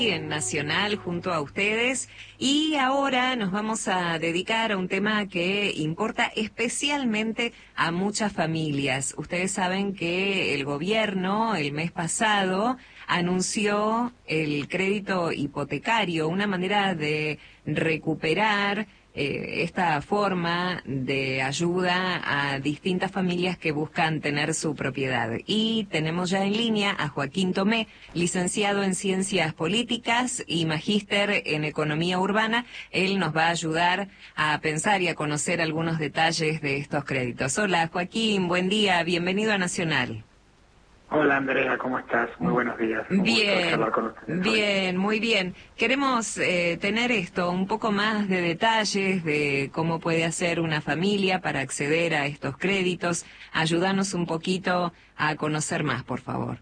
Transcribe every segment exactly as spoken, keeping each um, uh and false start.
En Nacional junto a ustedes, y ahora nos vamos a dedicar a un tema que importa especialmente a muchas familias. Ustedes saben que el gobierno el mes pasado anunció el crédito hipotecario, una manera de recuperar eh, esta forma de ayuda a distintas familias que buscan tener su propiedad. Y tenemos ya en línea a Joaquín Tomé, licenciado en Ciencias Políticas y magíster en Economía Urbana. Él nos va a ayudar a pensar y a conocer algunos detalles de estos créditos. Hola Joaquín, buen día, bienvenido a Nacional. Hola Andrea, ¿cómo estás? Muy buenos días. Un bien, gusto charlar con ustedes bien, hoy. muy bien. Queremos eh, tener esto, un poco más de detalles de cómo puede hacer una familia para acceder a estos créditos. Ayúdanos un poquito a conocer más, por favor.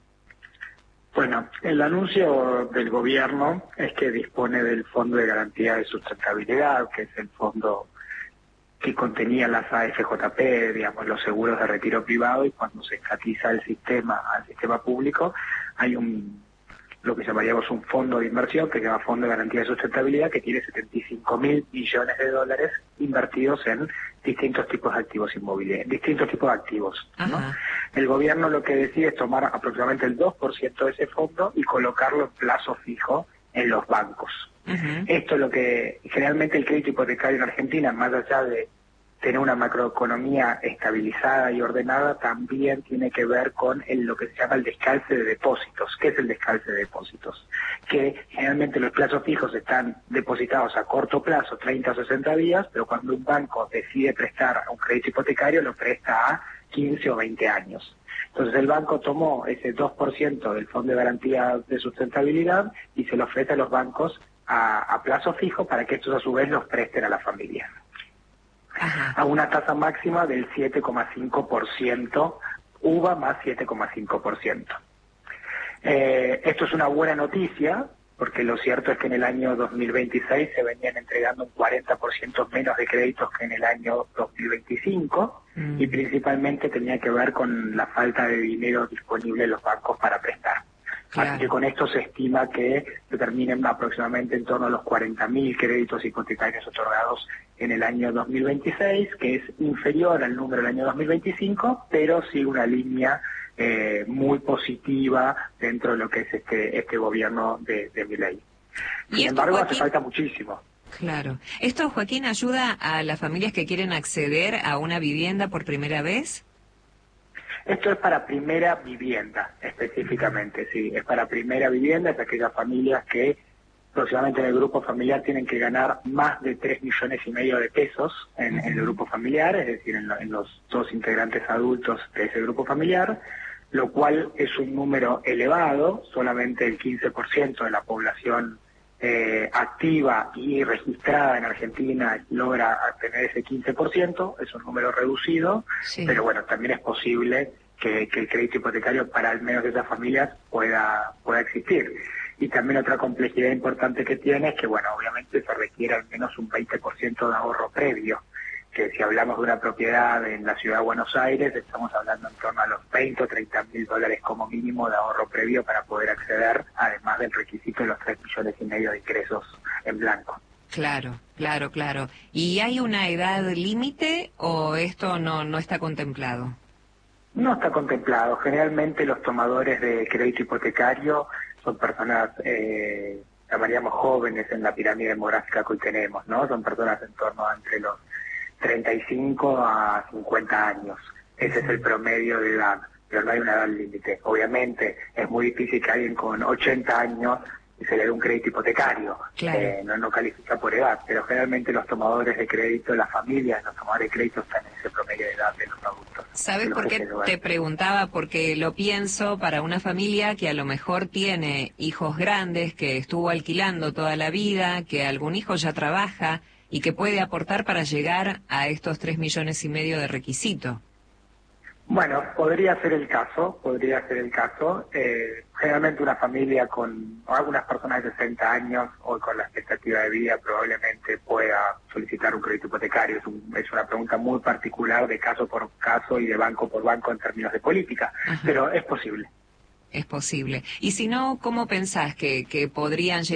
Bueno, el anuncio del gobierno es que dispone del Fondo de Garantía de Sustentabilidad, que es el fondo que contenía las A F J P, digamos, los seguros de retiro privado, y cuando se estatiza el sistema al sistema público, hay un lo que llamaríamos un fondo de inversión, que se llama Fondo de Garantía de Sustentabilidad, que tiene setenta y cinco mil millones de dólares invertidos en distintos tipos de activos inmobiliarios, distintos tipos de activos, ¿no? El gobierno lo que decide es tomar aproximadamente el dos por ciento de ese fondo y colocarlo en plazo fijo en los bancos. Uh-huh. Esto es lo que generalmente el crédito hipotecario en Argentina, más allá de tener una macroeconomía estabilizada y ordenada, también tiene que ver con el, lo que se llama el descalce de depósitos. ¿Qué es el descalce de depósitos? Que generalmente los plazos fijos están depositados a corto plazo, treinta o sesenta días, pero cuando un banco decide prestar un crédito hipotecario, lo presta a quince o veinte años. Entonces el banco tomó ese dos por ciento del Fondo de Garantía de Sustentabilidad y se lo ofrece a los bancos a, a plazo fijo para que estos a su vez los presten a las familias. Ajá. A una tasa máxima del siete coma cinco por ciento, U V A más siete coma cinco por ciento. Eh, esto es una buena noticia, porque lo cierto es que en el año dos mil veintiséis se venían entregando un cuarenta por ciento menos de créditos que en el año dos mil veinticinco, mm. y principalmente tenía que ver con la falta de dinero disponible en los bancos para prestar. Claro. Así que con esto se estima que se terminen aproximadamente en torno a los cuarenta mil créditos hipotecarios otorgados en el año dos mil veintiséis, que es inferior al número del año dos mil veinticinco, pero sí una línea eh, muy positiva dentro de lo que es este este gobierno de, de Milei. Sin embargo, Joaquín, hace falta muchísimo. Claro. ¿Esto, Joaquín, ayuda a las familias que quieren acceder a una vivienda por primera vez? Esto es para primera vivienda, específicamente, sí. Es para primera vivienda, es aquellas familias que próximamente en el grupo familiar tienen que ganar más de tres millones y medio de pesos en, uh-huh. en el grupo familiar, es decir, en, lo, en los dos integrantes adultos de ese grupo familiar, lo cual es un número elevado. Solamente el quince por ciento de la población eh, activa y registrada en Argentina logra tener ese quince por ciento, es un número reducido, sí. Pero bueno, también es posible que, que el crédito hipotecario para al menos esas familias pueda, pueda existir. Y también otra complejidad importante que tiene es que, bueno, obviamente se requiere al menos un veinte por ciento de ahorro previo, que si hablamos de una propiedad en la ciudad de Buenos Aires, estamos hablando en torno a los veinte o treinta mil dólares como mínimo de ahorro previo para poder acceder, además del requisito de los tres millones y medio de ingresos en blanco. Claro, claro, claro. ¿Y hay una edad límite o esto no, no está contemplado? No está contemplado. Generalmente los tomadores de crédito hipotecario son personas, eh, llamaríamos jóvenes en la pirámide demográfica que hoy tenemos, ¿no? Son personas en torno a entre los treinta y cinco a cincuenta años. Ese es el promedio de edad, pero no hay una edad límite. Obviamente es muy difícil que alguien con ochenta años se le dé un crédito hipotecario. Claro. Eh, no, no califica por edad, pero generalmente los tomadores de crédito, las familias, los tomadores de crédito están en ese promedio de edad de los adultos. ¿Sabes por qué te preguntaba? Porque lo pienso para una familia que a lo mejor tiene hijos grandes, que estuvo alquilando toda la vida, que algún hijo ya trabaja y que puede aportar para llegar a estos tres millones y medio de requisito. Bueno, podría ser el caso, podría ser el caso. Eh, generalmente una familia con o algunas personas de sesenta años o con la expectativa de vida probablemente pueda solicitar un crédito hipotecario. Es, un, es una pregunta muy particular de caso por caso y de banco por banco en términos de política, Ajá. pero es posible. Es posible. Y si no, ¿cómo pensás que, que podrían llegar